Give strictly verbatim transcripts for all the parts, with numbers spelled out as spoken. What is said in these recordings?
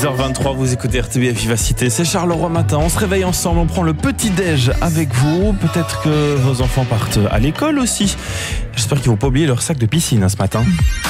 six heures vingt-trois, vous écoutez R T B F Vivacité, c'est Charleroi Matin. On se réveille ensemble, on prend le petit-déj avec vous. Peut-être que vos enfants partent à l'école aussi. J'espère qu'ils ne vont pas oublier leur sac de piscine hein, ce matin.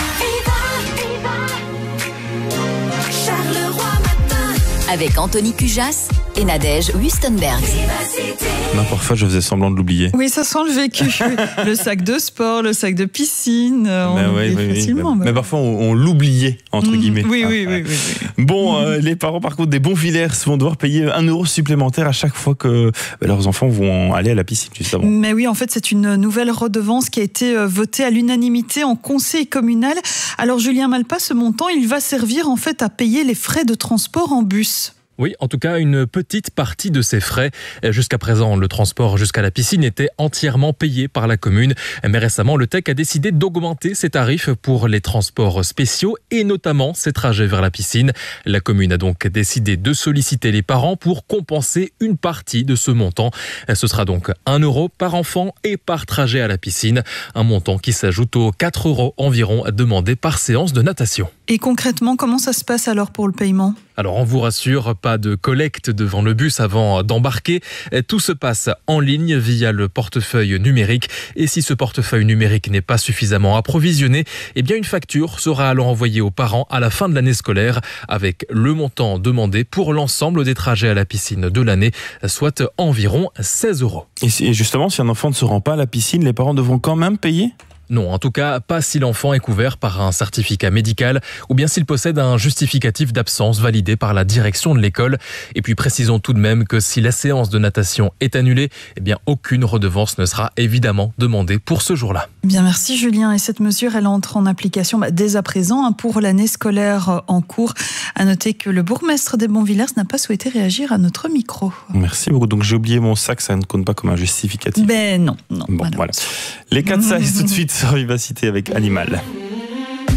Avec Anthony Cujas et Nadège Wustenberg. Non, parfois je faisais semblant de l'oublier. Oui, ça sent le vécu. Le sac de sport, le sac de piscine, on mais oublie oui, facilement. Oui, mais, bah. mais parfois on, on l'oubliait, entre Mmh, guillemets. Oui, ah, oui, ouais. oui, oui, oui. Bon, Mmh. euh, les parents par contre des Bonvillers vont devoir payer un euro supplémentaire à chaque fois que bah, leurs enfants vont aller à la piscine, justement. Mais oui, en fait, c'est une nouvelle redevance qui a été votée à l'unanimité en conseil communal. Alors, Julien Malpas, ce montant, il va servir en fait à payer les frais de transport en bus. Oui, en tout cas, une petite partie de ces frais. Jusqu'à présent, le transport jusqu'à la piscine était entièrement payé par la commune. Mais récemment, le T E C a décidé d'augmenter ses tarifs pour les transports spéciaux et notamment ses trajets vers la piscine. La commune a donc décidé de solliciter les parents pour compenser une partie de ce montant. Ce sera donc un euro par enfant et par trajet à la piscine. Un montant qui s'ajoute aux quatre euros environ demandés par séance de natation. Et concrètement, comment ça se passe alors pour le paiement ? Alors on vous rassure, pas de collecte devant le bus avant d'embarquer. Tout se passe en ligne via le portefeuille numérique. Et si ce portefeuille numérique n'est pas suffisamment approvisionné, eh bien une facture sera alors envoyée aux parents à la fin de l'année scolaire avec le montant demandé pour l'ensemble des trajets à la piscine de l'année, soit environ seize euros. Et justement, si un enfant ne se rend pas à la piscine, les parents devront quand même payer ? Non, en tout cas, pas si l'enfant est couvert par un certificat médical ou bien s'il possède un justificatif d'absence validé par la direction de l'école. Et puis précisons tout de même que si la séance de natation est annulée, eh bien aucune redevance ne sera évidemment demandée pour ce jour-là. Bien, merci Julien. Et cette mesure, elle entre en application bah, dès à présent hein, pour l'année scolaire en cours. À noter que le bourgmestre des Bonvillers n'a pas souhaité réagir à notre micro. Merci beaucoup. Donc j'ai oublié mon sac, ça ne compte pas comme un justificatif. Ben non, non. Bon, voilà. Les quatre size tout de suite sur Vivacité avec Animal.